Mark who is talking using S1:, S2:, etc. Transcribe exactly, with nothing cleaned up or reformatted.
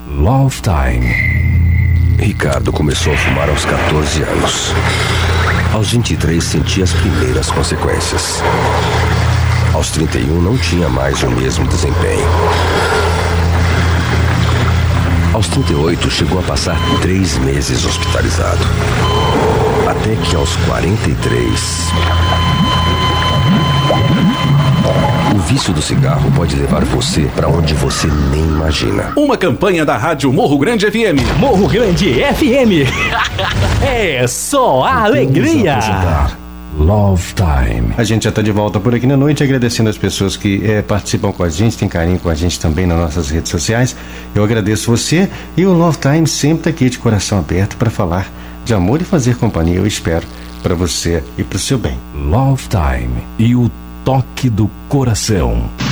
S1: Love Time.
S2: Ricardo começou a fumar aos catorze anos. Aos vinte e três sentia as primeiras consequências. Aos trinta e um não tinha mais o mesmo desempenho. Aos trinta e oito chegou a passar três meses hospitalizado. Até que aos quarenta e três... O vício do cigarro pode levar você para onde você nem imagina.
S3: Uma campanha da rádio Morro Grande F M.
S4: Morro Grande F M. É só a alegria.
S1: Love Time.
S5: A gente já está de volta por aqui na noite, agradecendo as pessoas que é, participam com a gente, tem carinho com a gente também nas nossas redes sociais. Eu agradeço você e o Love Time sempre tá aqui de coração aberto para falar de amor e fazer companhia, eu espero, para você e para o seu bem.
S1: Love Time e o toque do coração.